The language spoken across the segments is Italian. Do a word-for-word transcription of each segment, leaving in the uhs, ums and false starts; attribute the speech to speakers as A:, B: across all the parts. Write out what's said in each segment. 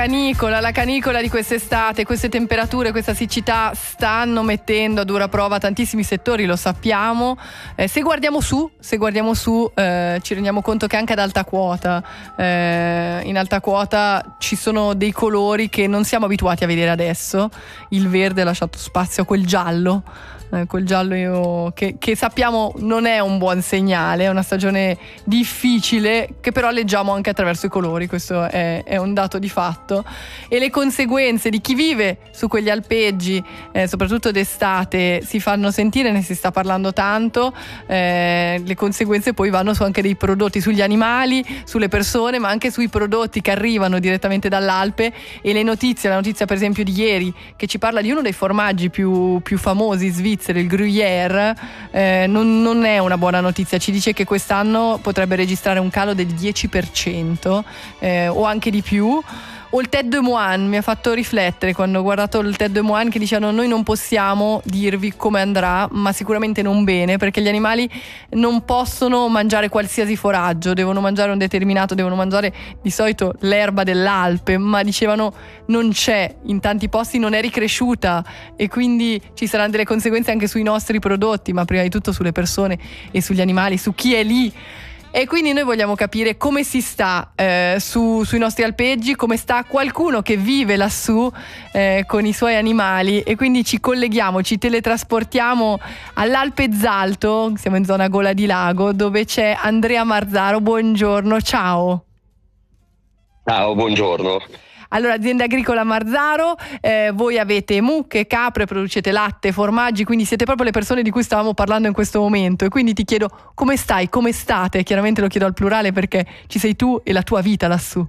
A: Canicola, la canicola di quest'estate, queste temperature, questa siccità stanno mettendo a dura prova tantissimi settori, lo sappiamo. Eh, se guardiamo su, se guardiamo su eh, ci rendiamo conto che anche ad alta quota, eh, in alta quota ci sono dei colori che non siamo abituati a vedere adesso. Il verde ha lasciato spazio a quel giallo. Eh, quel giallo io, che, che sappiamo non è un buon segnale, è una stagione difficile che però leggiamo anche attraverso i colori, questo è, è un dato di fatto, e le conseguenze di chi vive su quegli alpeggi, eh, soprattutto d'estate, si fanno sentire, ne si sta parlando tanto. Eh, le conseguenze poi vanno su anche dei prodotti, sugli animali, sulle persone, ma anche sui prodotti che arrivano direttamente dall'Alpe. E le notizie, la notizia per esempio di ieri che ci parla di uno dei formaggi più, più famosi svizzeri, il Gruyère, eh, non, non è una buona notizia. Ci dice che quest'anno potrebbe registrare un calo del dieci per cento, eh, o anche di più. O il Ted de Moine mi ha fatto riflettere quando ho guardato il Ted de Moine, che dicevano: noi non possiamo dirvi come andrà, ma sicuramente non bene, perché gli animali non possono mangiare qualsiasi foraggio, devono mangiare un determinato, devono mangiare di solito l'erba dell'Alpe, ma dicevano non c'è, in tanti posti non è ricresciuta, e quindi ci saranno delle conseguenze anche sui nostri prodotti, ma prima di tutto sulle persone e sugli animali, su chi è lì. E quindi noi vogliamo capire come si sta eh, su, sui nostri alpeggi, come sta qualcuno che vive lassù eh, con i suoi animali, e quindi ci colleghiamo, ci teletrasportiamo all'Alpe Zalto, siamo in zona Gola di Lago, dove c'è Andrea Marzaro. Buongiorno, ciao.
B: Ciao, buongiorno.
A: Allora, azienda agricola Marzaro, eh, voi avete mucche, capre, producete latte, formaggi, quindi siete proprio le persone di cui stavamo parlando in questo momento, e quindi ti chiedo come stai, come state. Chiaramente lo chiedo al plurale perché ci sei tu e la tua vita lassù.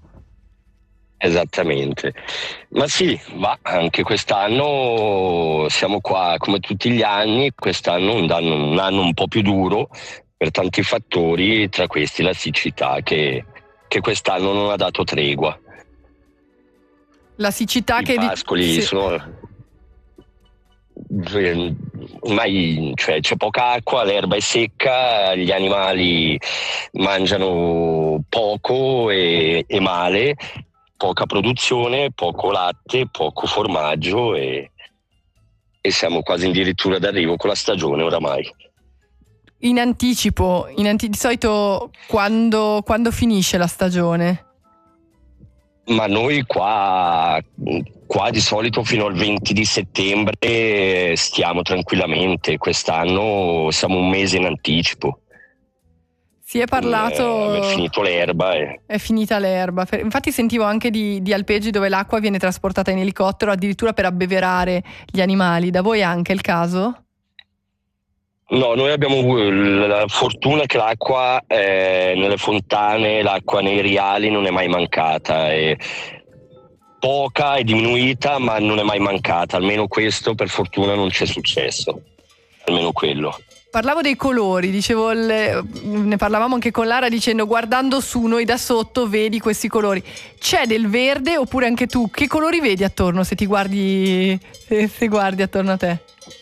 B: Esattamente, ma sì, va, anche quest'anno siamo qua come tutti gli anni. Quest'anno un anno, un anno un po' più duro per tanti fattori, tra questi la siccità che, che quest'anno non ha dato tregua.
A: La siccità
B: I
A: che
B: pascoli
A: di... sì.
B: sono ormai, cioè, c'è poca acqua, l'erba è secca, gli animali mangiano poco e, e male, poca produzione, poco latte, poco formaggio, e, e siamo quasi addirittura d'arrivo con la stagione oramai.
A: In anticipo, in anti... di solito quando, quando finisce la stagione?
B: Ma noi qua, qua di solito fino al venti di settembre stiamo tranquillamente. Quest'anno siamo un mese in anticipo.
A: Si è parlato...
B: Eh, è finito l'erba. E...
A: È finita l'erba. Infatti sentivo anche di, di alpeggi dove l'acqua viene trasportata in elicottero addirittura per abbeverare gli animali. Da voi è anche il caso?
B: No, noi abbiamo la fortuna che l'acqua eh, nelle fontane, l'acqua nei riali non è mai mancata. È poca, è diminuita, ma non è mai mancata. Almeno questo per fortuna non c'è successo. Almeno quello.
A: Parlavo dei colori, dicevo, le, ne parlavamo anche con Lara dicendo: guardando su, noi da sotto vedi questi colori. C'è del verde, oppure anche tu che colori vedi attorno, se ti guardi, se, se guardi attorno a te?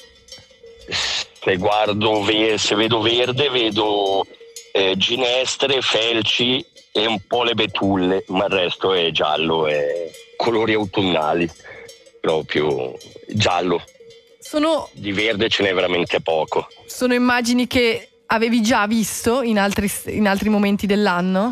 B: Se guardo, se vedo verde, vedo eh, ginestre, felci e un po' le betulle, ma il resto è giallo, è colori autunnali, proprio giallo.
A: Sono...
B: Di verde ce n'è veramente poco.
A: Sono immagini che avevi già visto in altri, in altri momenti dell'anno?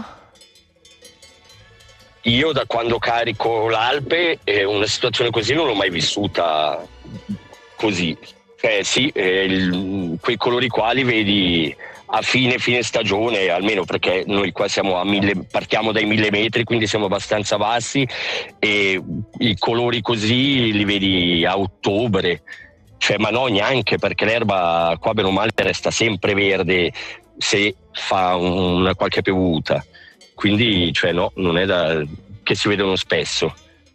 B: Io da quando carico l'Alpe eh, una situazione così non l'ho mai vissuta così. Eh sì, eh, il, quei colori qua li vedi a fine fine stagione, almeno perché noi qua siamo a mille, partiamo dai mille metri, quindi siamo abbastanza bassi, e i colori così li vedi a ottobre, cioè, ma no, neanche, perché l'erba qua bene o male resta sempre verde se fa una qualche piovuta, quindi cioè no, non è da che si vedono spesso.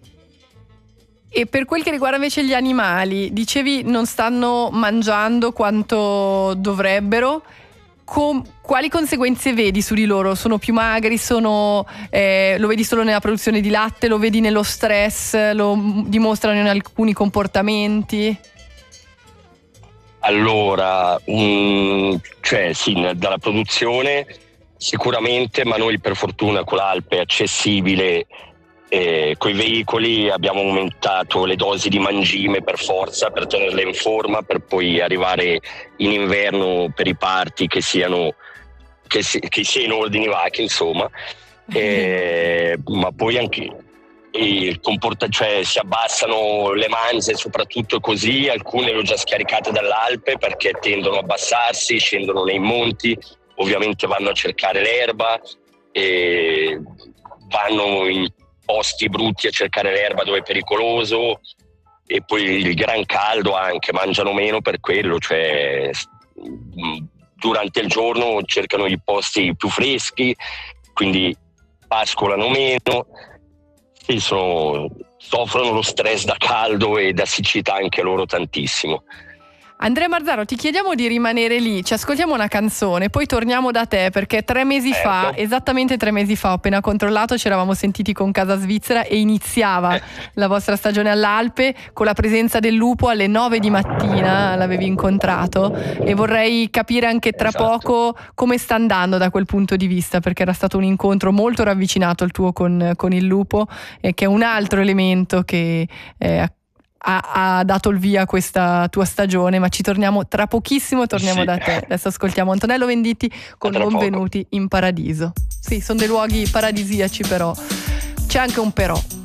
A: E per quel che riguarda invece gli animali, dicevi non stanno mangiando quanto dovrebbero. Com- quali conseguenze vedi su di loro? Sono più magri? Sono, eh, lo vedi solo nella produzione di latte? Lo vedi nello stress? Lo dimostrano in alcuni comportamenti?
B: Allora, um, cioè sì, dalla produzione sicuramente, ma noi per fortuna con l'Alpe è accessibile E coi veicoli abbiamo aumentato le dosi di mangime per forza, per tenerle in forma, per poi arrivare in inverno per i party che siano che, si, che siano ordini vacchi, insomma. E, ma poi anche il comporta, cioè si abbassano le manze, soprattutto così, alcune le ho già scaricate dall'Alpe perché tendono a abbassarsi, scendono nei monti, ovviamente vanno a cercare l'erba e vanno in posti brutti a cercare l'erba dove è pericoloso, e poi il gran caldo anche, mangiano meno per quello, cioè durante il giorno cercano i posti più freschi, quindi pascolano meno. Sì, sono, soffrono lo stress da caldo e da siccità anche loro tantissimo.
A: Andrea Marzaro, ti chiediamo di rimanere lì, ci ascoltiamo una canzone, poi torniamo da te, perché tre mesi
B: Certo.
A: fa, esattamente tre mesi fa, ho appena controllato, ci eravamo sentiti con Casa Svizzera e iniziava
B: Eh.
A: la vostra stagione all'Alpe con la presenza del lupo alle nove di mattina, l'avevi incontrato, e vorrei capire anche tra
B: Esatto.
A: poco come sta andando da quel punto di vista, perché era stato un incontro molto ravvicinato il tuo con, con il lupo, e che è un altro elemento che eh, Ha, ha dato il via a questa tua stagione, ma ci torniamo tra pochissimo, torniamo
B: Sì.
A: da te. Adesso ascoltiamo Antonello Venditti con
B: A tra
A: Benvenuti in Paradiso. Sì, sono dei luoghi paradisiaci, però c'è anche un però.